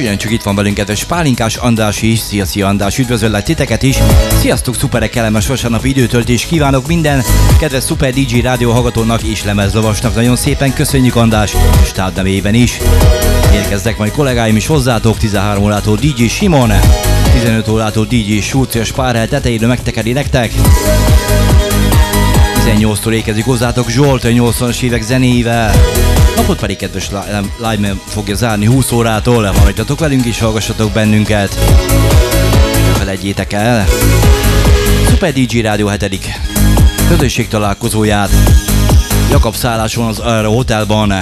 ugyancsak itt van velünk kedves Pálinkás András is. Szia András, üdvözöllek titeket is. Sziasztok, szuperek, kellemes vasárnapi időtöltést kívánok minden kedves Super DJ rádió hallgatónak és lemezlovasnak. Nagyon szépen köszönjük András, stáb nevében is. Érkeznek majd kollégáim is hozzátok, 13 órától DJ Simon, 15 órától DJ Schulz és Spárhel tetejéről megtekeri nektek. 18-tól érkezik hozzátok Zsolt, a 80-as évek zenéivel. Napot pedig kedves live fogja zárni 20 órától. Maradjatok velünk és hallgassatok bennünket. Ne felejtjétek el. Super DJ Rádió 7. közösség találkozóját Jakab szálláson az Aero Hotelban